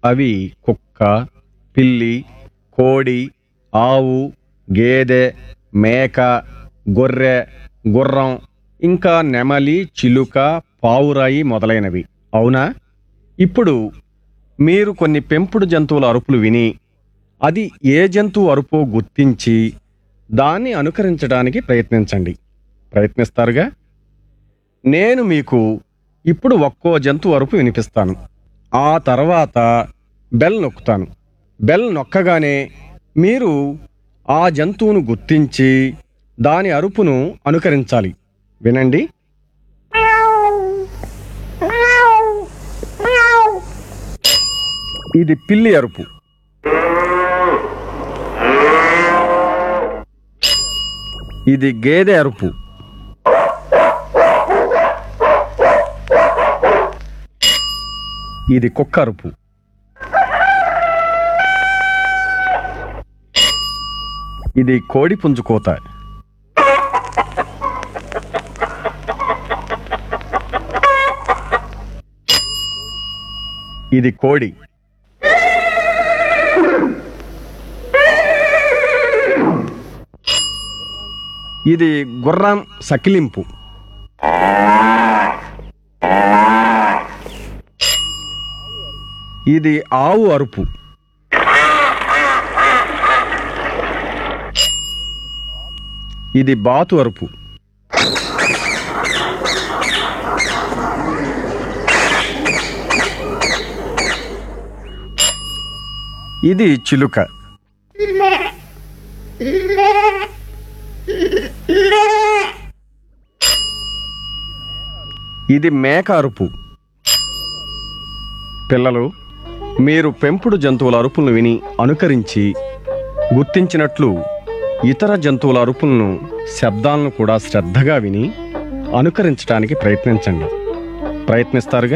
అవి కుక్క, పిల్లి, కోడి, ఆవు, గేదె, మేక, గొర్రె, గుర్రం, ఇంకా నెమలి, చిలుక, పావురాయి మొదలైనవి. అవునా? ఇప్పుడు మీరు కొన్ని పెంపుడు జంతువుల అరుపులు విని అది ఏ జంతువు అరుపో గుర్తించి దాన్ని అనుకరించడానికి ప్రయత్నించండి. ప్రయత్నిస్తారుగా? నేను మీకు ఇప్పుడు ఒక్కో జంతువు అరుపు వినిపిస్తాను. ఆ తర్వాత బెల్ నొక్కుతాను. బెల్ నొక్కగానే మీరు ఆ జంతువును గుర్తించి దాని అరుపును అనుకరించాలి. వినండి. ఇది పిల్లి అరుపు. ఇది గేదె అరుపు. ఇది కుక్క అరుపు. ఇది కోడి పుంజు కోత. ఇది కోడి. ఇది గుర్రం సకిలింపు. ఇది ఆవు అరుపు. ఇది బాతు అరుపు. ఇది చిలుక. ఇది మేక అరుపు. పిల్లలు, మీరు పెంపుడు జంతువుల అరుపులను విని అనుకరించి గుర్తించినట్లు ఇతర జంతువుల అరుపులను, శబ్దాలను కూడా శ్రద్ధగా విని అనుకరించడానికి ప్రయత్నించండి. ప్రయత్నిస్తారుగా?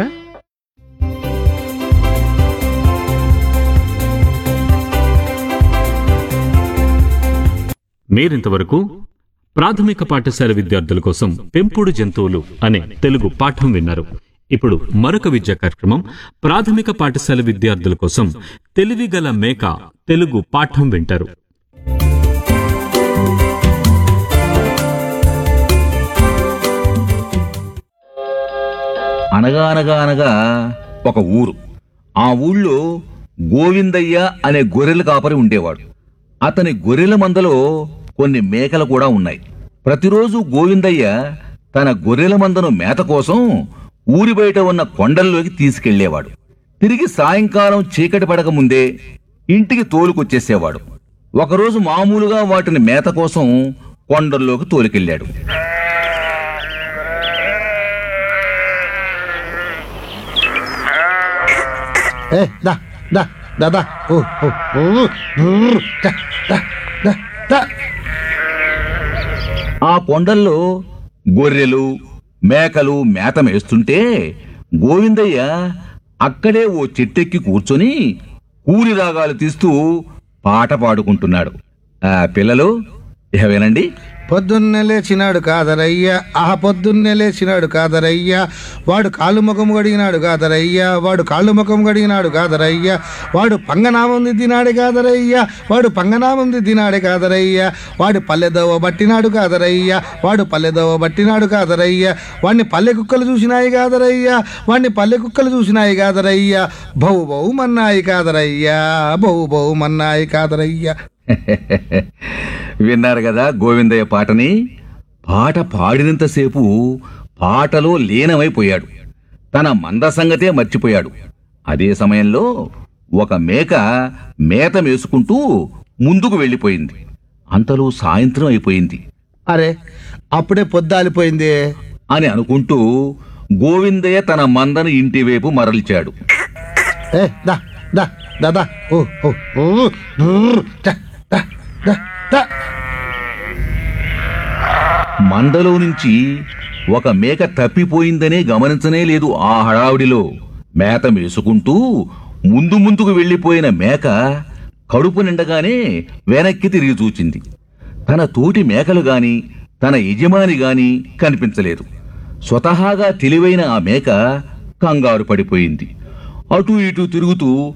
మీరింతవరకు ప్రాథమిక పాఠశాల విద్యార్థుల కోసం పెంపుడు జంతువులు అనే తెలుగు పాఠం విన్నారు. ఇప్పుడు మరొక విద్యా కార్యక్రమం ప్రాథమిక పాఠశాల విద్యార్థుల కోసం తెలివిగల మేక తెలుగు పాఠం వింటారు. అనగా ఒక ఊరు. ఆ ఊళ్ళో గోవిందయ్య అనే గొర్రెల కాపరి ఉండేవాడు. అతని గొర్రెల మందలో కొన్ని మేకలు కూడా ఉన్నాయి. ప్రతిరోజు గోవిందయ్య తన గొర్రెల మందను మేత కోసం ఊరి బయట ఉన్న కొండల్లోకి తీసుకెళ్లేవాడు. తిరిగి సాయంకాలం చీకటి పడక ముందే ఇంటికి తోలుకొచ్చేసేవాడు. ఒకరోజు మామూలుగా వాటిని మేత కోసం కొండల్లోకి తోలుకెళ్లాడు. ఆ కొండల్లో గొర్రెలు, మేకలు మేత మేస్తుంటే గోవిందయ్య అక్కడే ఓ చెట్టెక్కి కూర్చొని కూలి రాగాలు తీస్తూ పాట పాడుకుంటున్నాడు. పిల్లలు వినండి. పొద్దున్నే లేచినాడు కాదరయ్య, పొద్దున్నే లేచినాడు కాదరయ్య, వాడు కాళ్ళు ముఖం గడిగినాడు కాదరయ్య, వాడు కాళ్ళు ముఖం గడిగినాడు కాదరయ్య, వాడు పంగనామం దిద్దినాడు కాదరయ్య, వాడు పంగనామం దిద్దినాడు కాదరయ్య, వాడు పల్లెదోవ బట్టినాడు కాదరయ్య, వాడు పల్లెదోవ బట్టినాడు కాదరయ్య, వాడిని పల్లె కుక్కలు చూసినాయి కాదరయ్య, వాడిని పల్లె కుక్కలు చూసినాయి కాదరయ్య, బౌ బౌ మన్నాయి కాదరయ్య, బౌ బౌ మన్నాయి కాదరయ్య. విన్నారు కదా గోవిందయ్య పాటని. పాట పాడినంతసేపు పాటలో లీనమైపోయాడు. తన మంద సంగతే మర్చిపోయాడు. అదే సమయంలో ఒక మేక మేత మేసుకుంటూ ముందుకు వెళ్ళిపోయింది. అంతలో సాయంత్రం అయిపోయింది. అరే, అప్పుడే పొద్దాలిపోయింది అని అనుకుంటూ గోవిందయ్య తన మందను ఇంటివైపు మరల్చాడు. మందలో నుంచి ఒక మేక తప్పిపోయిందనే గమనించనే లేదు. ఆ హడావుడిలో మేత మేసుకుంటూ ముందుకు వెళ్లిపోయిన మేక కడుపు నిండగానే వెనక్కి తిరిగి చూచింది. తన తోటి మేకలు గాని తన యజమాని గాని కనిపించలేదు. స్వతహాగా తెలివైన ఆ మేక కంగారు పడిపోయింది. అటూ ఇటూ తిరుగుతూ